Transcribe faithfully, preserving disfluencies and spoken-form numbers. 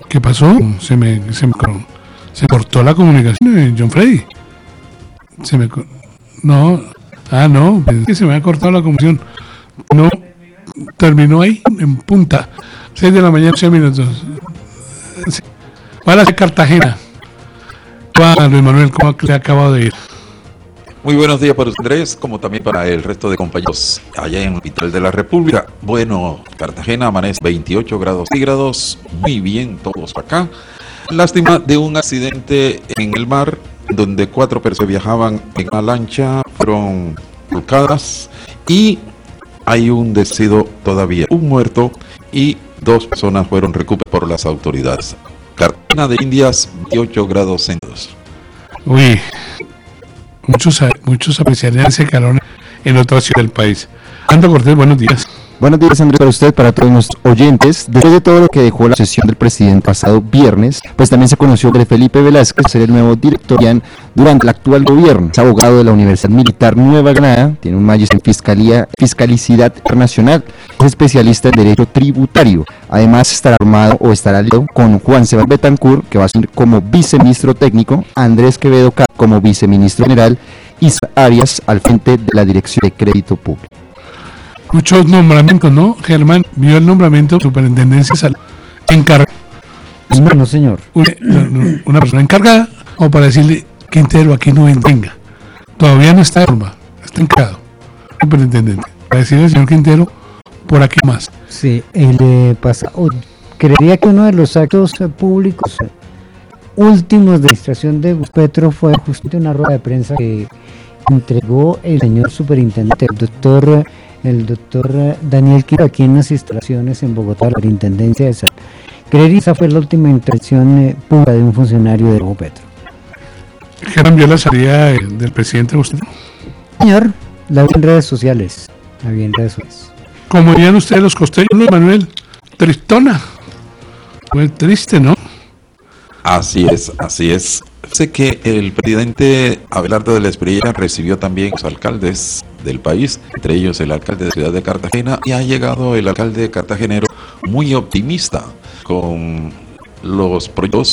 ¿Qué pasó? Se me, se me, se cortó la comunicación, eh, John Freddy. Se me... No, ah, no, es que se me ha cortado la comunicación. No, terminó ahí, en punta. seis de la mañana, ocho minutos. ¿Cuál es Cartagena? ¿Cuál, Luis Manuel, cómo le ha acabado de ir? Muy buenos días para Andrés, como también para el resto de compañeros allá en el capital de la República. Bueno, Cartagena amanece veintiocho grados centígrados, muy bien todos acá. Lástima de un accidente en el mar, donde cuatro personas viajaban en una lancha, fueron volcadas y hay un deceso todavía, un muerto y dos personas fueron recuperadas por las autoridades. Cartagena de Indias, veintiocho grados centígrados. Uy, muchos, muchos apreciarían ese calor en otra ciudad del país. Ando Cortés, buenos días. Buenos días, Andrés, para usted, para todos nuestros oyentes. Después de todo lo que dejó la sesión del presidente pasado viernes, pues también se conoció que Felipe Velázquez será el nuevo director durante el actual gobierno. Es abogado de la Universidad Militar Nueva Granada, tiene un máster en Fiscalía, Fiscalicidad Internacional, es especialista en Derecho Tributario. Además estará armado o estará aliado con Juan Sebastián Betancourt, que va a ser como viceministro técnico, Andrés Quevedo como viceministro general y Arias al frente de la Dirección de Crédito Público. Muchos nombramientos, ¿no? Germán vio el nombramiento de superintendencia encargada. No, señor. Una, una persona encargada, o para decirle, Quintero, aquí no venga. Todavía no está de forma, está encargado. Superintendente. Para decirle al señor Quintero, por aquí más. Sí, el eh, pasado. Creería que uno de los actos eh, públicos eh, últimos de administración de Petro fue justamente una rueda de prensa que entregó el señor superintendente, el doctor. el doctor Daniel Quiro, aquí en las instalaciones en Bogotá, la Superintendencia de Salud. Creería que esa fue la última intervención eh, pública de un funcionario de Petro. ¿Germán vio la salida del presidente usted? Señor, la vi en redes sociales. La vi en redes sociales. Como dirían ustedes los costeños, Manuel, tristona. Fue triste, ¿no? Así es, así es. Sé que el presidente Abelardo de la Espriella recibió también a los alcaldes del país, entre ellos el alcalde de Ciudad de Cartagena, y ha llegado el alcalde cartagenero muy optimista con los proyectos